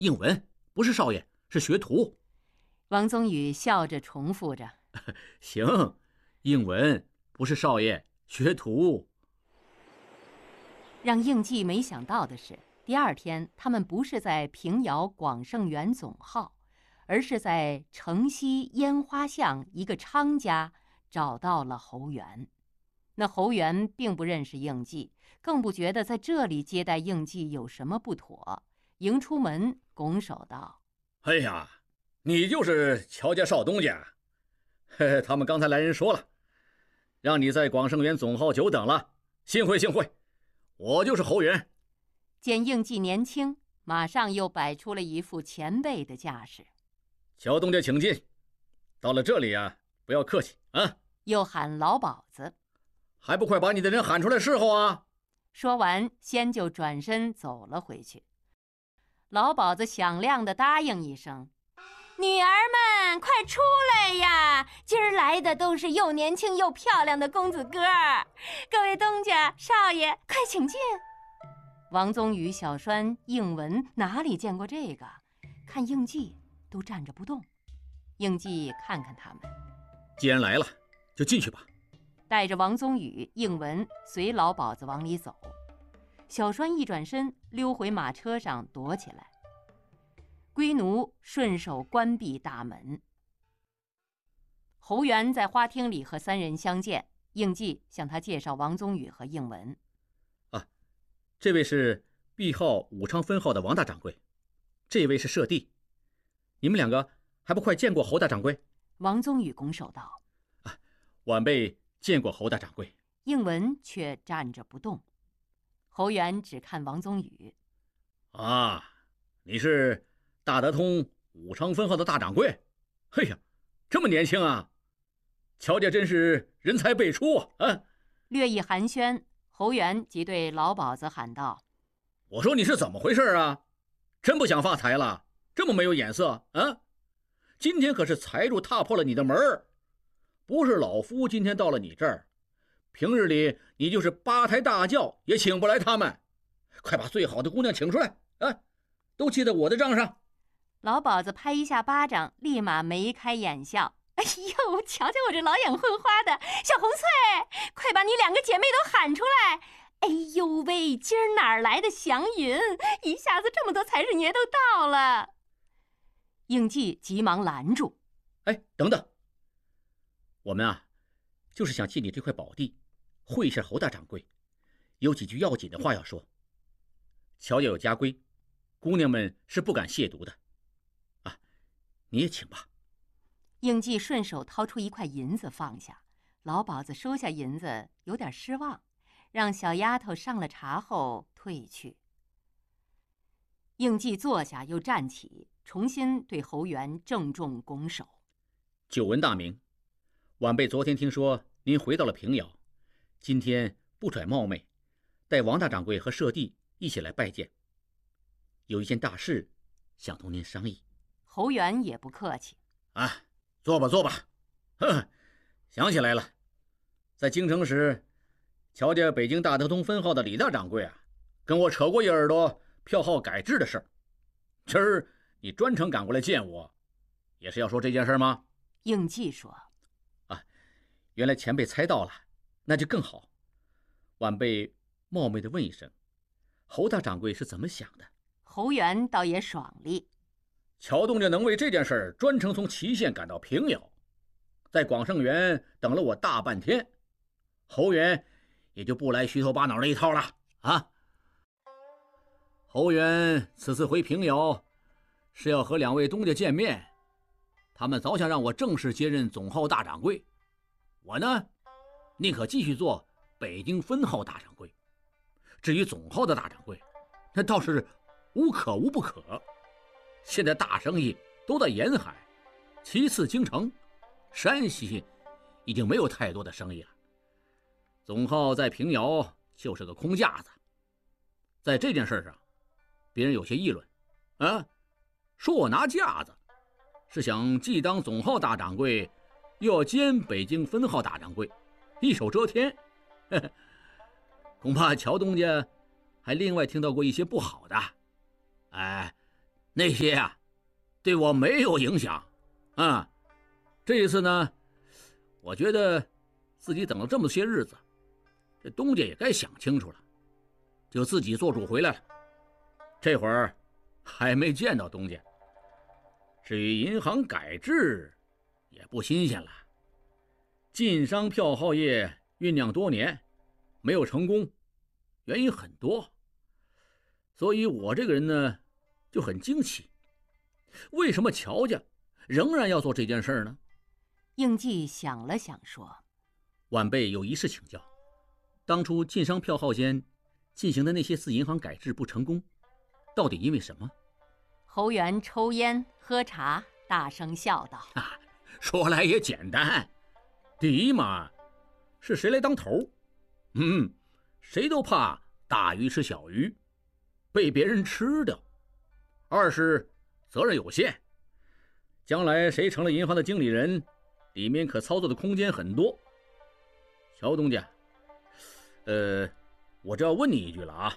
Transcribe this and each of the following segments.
应文，不是少爷，是学徒。 王宗宇笑着重复着。 行，应文，不是少爷，学徒。 让应季没想到的是，第二天他们不是在平遥广盛园总号，而是在城西烟花巷一个娼家找到了侯元。那侯元并不认识应季，更不觉得在这里接待应季有什么不妥，迎出门拱手道： 哎呀，你就是乔家少东家。他们刚才来人说了，让你在广盛园总号久等了，幸会幸会。我就是侯元。 见应季年轻，马上又摆出了一副前辈的架势。 乔东家请进，到了这里啊，不要客气啊。 又喊老鸨子， 还不快把你的人喊出来侍候啊！ 说完，先就转身走了回去。老鸨子响亮地答应一声：“女儿们，快出来呀！今儿来的都是又年轻又漂亮的公子哥儿，各位东家、少爷，快请进。”王宗宇、小栓、应文哪里见过这个？看应季都站着不动。应季看看他们， 既然来了，就进去吧。 带着王宗宇、应文随老鸨子往里走。小栓一转身，溜回马车上躲起来。龟奴顺手关闭大门。侯元在花厅里和三人相见，应季向他介绍王宗宇和应文。 这位是裨号武昌分号的王大掌柜，这位是舍弟。你们两个还不快见过侯大掌柜？ 王宗宇拱手道：“ 晚辈见过侯大掌柜。” 应文却站着不动。侯元只看王宗宇：“ 啊，你是大德通武昌分号的大掌柜？嘿呀，这么年轻啊！乔家真是人才辈出啊！” 略一寒暄，侯元即对老鸨子喊道：“ 我说你是怎么回事啊？真不想发财了？这么没有眼色啊！今天可是财主踏破了你的门儿，不是老夫今天到了你这儿，平日里你就是8抬大轿也请不来他们。快把最好的姑娘请出来啊！都记在我的账上。” 老鸨子拍一下巴掌，立马眉开眼笑：“哎呦，瞧瞧我这老眼混花的小红翠，快把你2个姐妹都喊出来！哎呦喂，今儿哪儿来的祥云？一下子这么多财神爷都到了。”应季急忙拦住：“ 哎，等等，我们啊，就是想借你这块宝地，会一下侯大掌柜，有几句要紧的话要说。乔家有家规，姑娘们是不敢亵渎的。啊，你也请吧。” 应季顺手掏出一块银子放下，老鸨子收下银子，有点失望，让小丫头上了茶后退去。应季坐下，又站起，重新对侯元郑重拱手：“ 久闻大名，晚辈昨天听说您回到了平遥，今天不揣冒昧，带王大掌柜和舍弟一起来拜见。有一件大事想同您商议。” 侯元也不客气：“ 啊，坐吧坐吧。想起来了，在京城时，乔家北京大德通分号的李大掌柜啊，跟我扯过一耳朵票号改制的事儿。今儿你专程赶过来见我，也是要说这件事吗？” 应季说：“ 原来前辈猜到了，那就更好。晚辈冒昧的问一声，侯大掌柜是怎么想的？” 侯元倒也爽利：“ 乔东家能为这件事儿专程从祁县赶到平遥，在广盛园等了我大半天，侯元也就不来虚头巴脑的一套了啊。侯元此次回平遥，是要和2位东家见面，他们早想让我正式接任总号大掌柜，我呢，宁可继续做北京分号大掌柜。至于总号的大掌柜，那倒是无可无不可。现在大生意都在沿海，其次京城，山西已经没有太多的生意了。总号在平遥就是个空架子。在这件事上，别人有些议论，说我拿架子，是想既当总号大掌柜，又要兼北京分号大掌柜，一手遮天。恐怕乔东家还另外听到过一些不好的。 那些啊，对我没有影响。啊，这一次呢，我觉得自己等了这么些日子，这东家也该想清楚了，就自己做主回来了。这会儿还没见到东家。至于银行改制，也不新鲜了。晋商票号业酝酿多年，没有成功，原因很多。所以我这个人呢，就很惊奇，为什么乔家仍然要做这件事呢？ 应季想了想说：“ 晚辈有一事请教，当初晋商票号间进行的那些次银行改制不成功，到底因为什么？” 侯元抽烟喝茶，大声笑道：“ 说来也简单，第一嘛，是谁来当头？谁都怕大鱼吃小鱼，被别人吃掉。二是责任有限，将来谁成了银行的经理人，里面可操作的空间很多。乔东家，我这要问你一句了啊。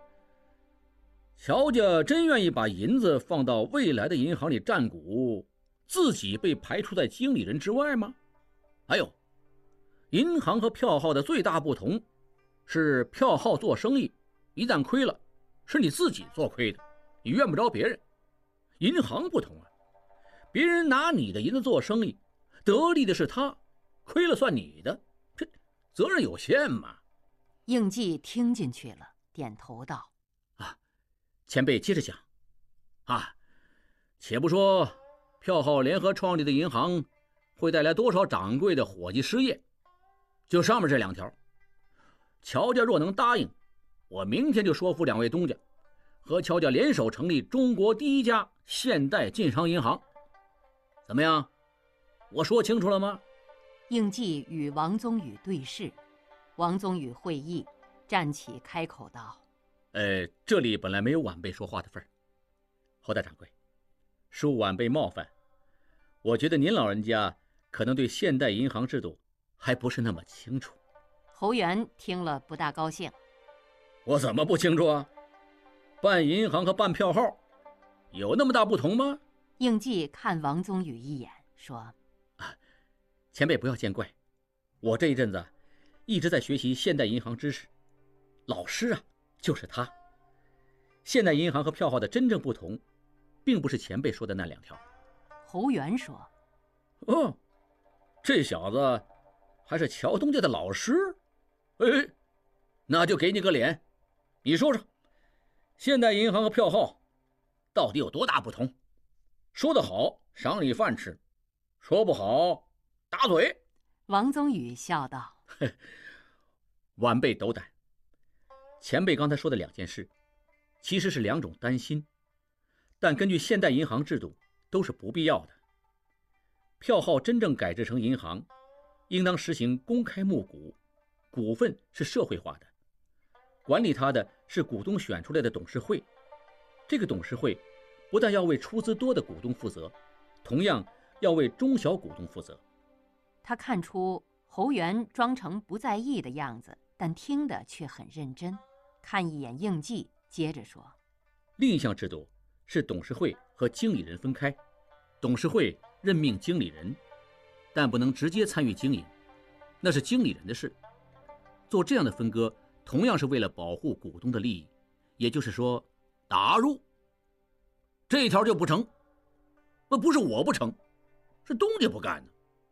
乔家真愿意把银子放到未来的银行里占股，自己被排除在经理人之外吗？还有，银行和票号的最大不同是票号做生意一旦亏了，是你自己做亏的，你怨不着别人。银行不同啊，别人拿你的银子做生意，得利的是他，亏了算你的，这责任有限嘛。 应季听进去了，点头道：“ 前辈接着讲。且不说票号联合创立的银行会带来多少掌柜的伙计失业，就上面这2条，乔家若能答应，我明天就说服2位东家，和乔家联手成立中国第一家现代晋商银行。怎么样？我说清楚了吗？” 应季与王宗宇对视，王宗宇会意，站起开口道：“ 这里本来没有晚辈说话的份儿，侯大掌柜，恕晚辈冒犯。我觉得您老人家可能对现代银行制度还不是那么清楚。” 侯元听了不大高兴：“ 我怎么不清楚啊？办银行和办票号有那么大不同吗？” 应季看王宗宇一眼，说：“ 前辈不要见怪，我这一阵子一直在学习现代银行知识，老师啊就是他。现代银行和票号的真正不同，并不是前辈说的那2条。” 侯元说：“ 这小子还是乔东家的老师？那就给你个脸，你说说，现代银行和票号到底有多大不同？说得好，赏你饭吃；说不好，打嘴。” 王宗宇笑道：“ 晚辈斗胆。前辈刚才说的2件事，其实是2种担心，但根据现代银行制度都是不必要的。票号真正改制成银行，应当实行公开募股，股份是社会化的，管理它的是股东选出来的董事会。这个董事会不但要为出资多的股东负责，同样要为中小股东负责。” 他看出侯元装成不在意的样子，但听得却很认真，看一眼应季，接着说：“ 另一项制度是董事会和经理人分开，董事会任命经理人，但不能直接参与经营，那是经理人的事。做这样的分割，同样是为了保护股东的利益，也就是说，打入。这一条就不成。那不是我不成，是东家不干呢。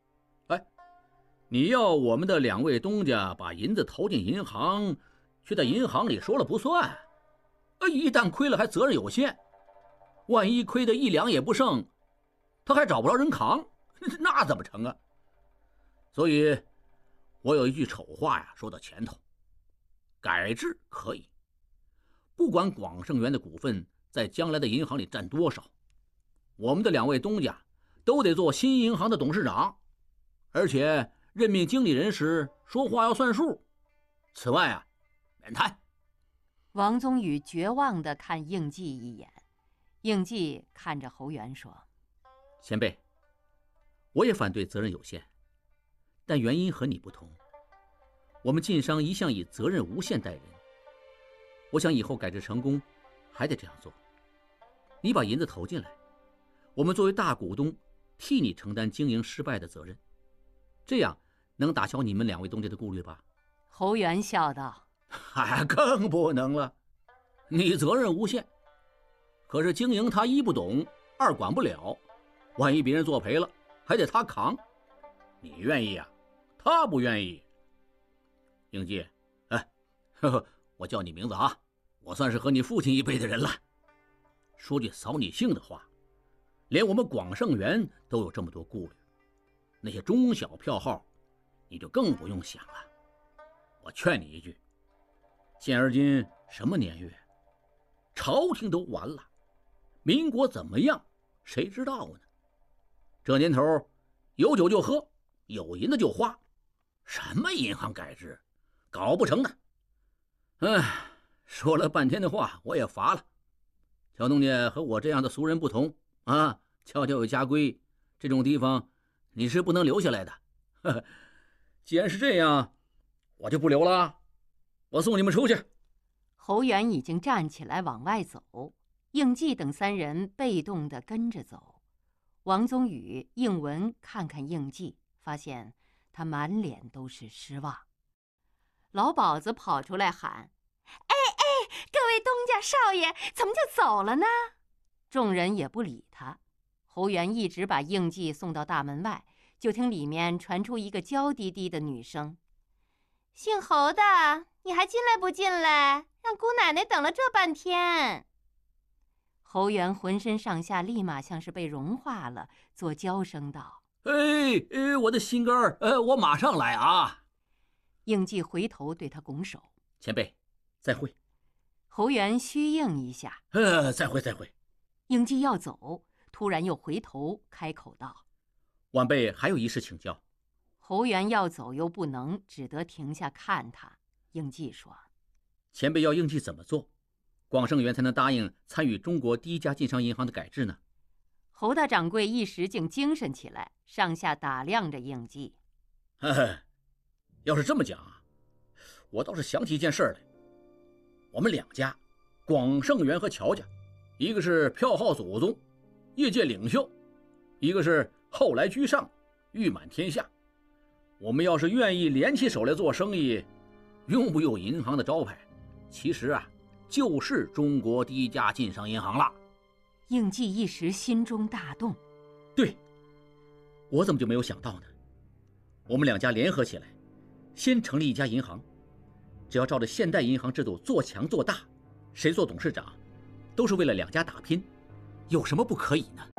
你要我们的2位东家把银子投进银行，却在银行里说了不算。一旦亏了还责任有限，万一亏得1两也不剩，他还找不着人扛，那怎么成啊？所以我有一句丑话呀，说到前头，改制可以，不管广盛元的股份在将来的银行里占多少，我们的2位东家都得做新银行的董事长，而且任命经理人时说话要算数。此外啊，免谈。 王宗宇绝望地看应季一眼，应季看着侯元说：“ 前辈，我也反对责任有限，但原因和你不同。我们晋商一向以责任无限待人，我想以后改制成功，还得这样做。 你把银子投进来，我们作为大股东，替你承担经营失败的责任，这样能打消你们2位东家的顾虑吧？” 侯元笑道：“ 更不能了，你责任无限，可是经营他一不懂，二管不了，万一别人作赔了，还得他扛。你愿意啊？他不愿意。英记，我叫你名字啊，我算是和你父亲一辈的人了。说句扫你兴的话，连我们广盛园都有这么多顾虑，那些中小票号，你就更不用想了。我劝你一句，现而今什么年月，朝廷都完了，民国怎么样，谁知道呢？这年头，有酒就喝，有银子就花，什么银行改制，搞不成的。说了半天的话，我也乏了。乔东家和我这样的俗人不同啊，悄悄有家规，这种地方你是不能留下来的。既然是这样，我就不留了，我送你们出去。 侯元已经站起来往外走，应季等3人被动地跟着走。王宗宇、应文看看应季，发现他满脸都是失望。老鸨子跑出来喊：“各位东家少爷，怎么就走了呢？”众人也不理他。侯元一直把应季送到大门外，就听里面传出一个娇滴滴的女声：“姓侯的，你还进来不进来？让姑奶奶等了这半天。”侯元浑身上下立马像是被融化了，作娇声道：“ 我的心肝儿，我马上来啊！” 应季回头对他拱手：“ 前辈，再会。” 侯元虚应一下：“ 再会，再会。” 应季要走，突然又回头开口道：“ 晚辈还有一事请教。” 侯元要走又不能，只得停下看他。应季说：“ 前辈要应季怎么做，广盛园才能答应参与中国第一家晋商银行的改制呢？” 侯大掌柜一时竟精神起来，上下打量着应季。 要是这么讲啊，我倒是想起一件事来。我们2家，广盛园和乔家，一个是票号祖宗，业界领袖，一个是后来居上，誉满天下。我们要是愿意联起手来做生意，用不用银行的招牌，其实啊，就是中国第一家晋商银行了。 应季一时心中大动。 对，我怎么就没有想到呢？我们2家联合起来，先成立一家银行，只要照着现代银行制度做强做大，谁做董事长，都是为了2家打拼，有什么不可以呢？